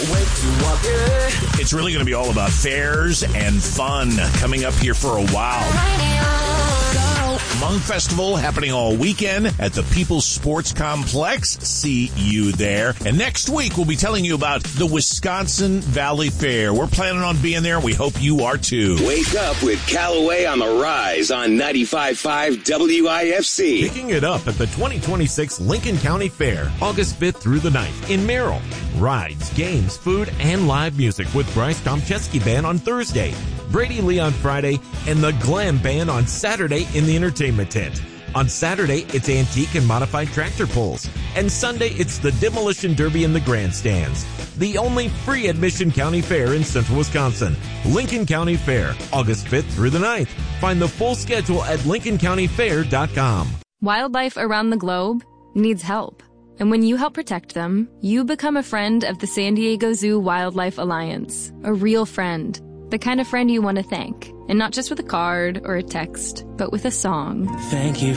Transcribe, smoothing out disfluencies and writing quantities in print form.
It's really going to be all about fairs and fun coming up here for a while. Hmong Festival happening all weekend at the People's Sports Complex. See you there. And next week, we'll be telling you about the Wisconsin Valley Fair. We're planning on being there, and we hope you are too. Wake up with Callaway on the Rise on 95.5 WIFC. Picking it up at the 2026 Lincoln County Fair, August 5th through the 9th in Merrill. Rides, games, food, and live music with Bryce Tomczewski Band on Thursday, Brady Lee on Friday, and the Glam Band on Saturday in the entertainment tent. On Saturday, it's antique and modified tractor pulls. And Sunday, it's the Demolition Derby in the grandstands. The only free admission county fair in central Wisconsin. Lincoln County Fair, August 5th through the 9th. Find the full schedule at lincolncountyfair.com. Wildlife around the globe needs help. And when you help protect them, you become a friend of the San Diego Zoo Wildlife Alliance. A real friend. The kind of friend you want to thank. And not just with a card or a text, but with a song. Thank you